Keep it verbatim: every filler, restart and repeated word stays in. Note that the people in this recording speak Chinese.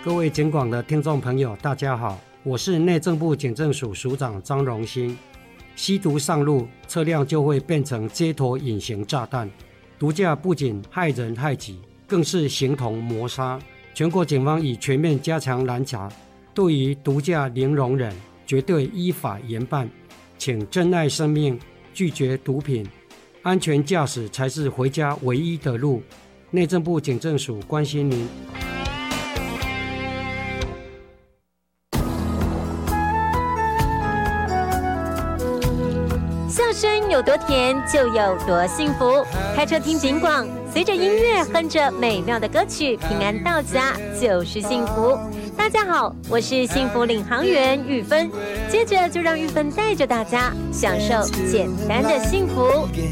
各位警广的听众朋友大家好，我是内政部警政署署长张荣兴。吸毒上路，车辆就会变成街头隐形炸弹，毒驾不仅害人害己，更是形同谋杀。全国警方已全面加强拦查，对于毒驾零容忍，绝对依法严办。请珍爱生命，拒绝毒品，安全驾驶才是回家唯一的路。内政部警政署关心您。 笑声有多甜，就有多幸福。开车听警广，随着音乐哼着美妙的歌曲，平安到家就是幸福。大家好，我是幸福领航员玉芬，接着就让玉芬带着大家享受简单的幸福。